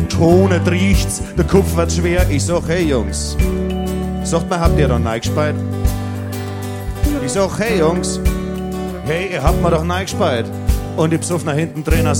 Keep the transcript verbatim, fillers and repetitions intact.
Tone riecht's, der Kopf wird schwer. Ich sag, hey Jungs, sagt man, habt ihr da reingespeit? Ich sag, hey Jungs, hey, ihr habt mir doch reingespeit. Und ich besoffen nach hinten drin